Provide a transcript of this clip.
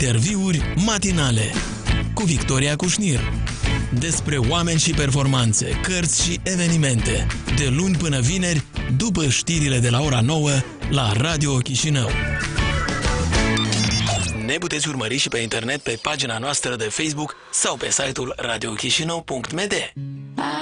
Interviuri matinale cu Victoria Cușnir. Despre oameni și performanțe, cărți și evenimente. De luni până vineri, după știrile de la ora 9, la Radio Chișinău. Ne puteți urmări și pe internet pe pagina noastră de Facebook sau pe site-ul radiochișinău.md.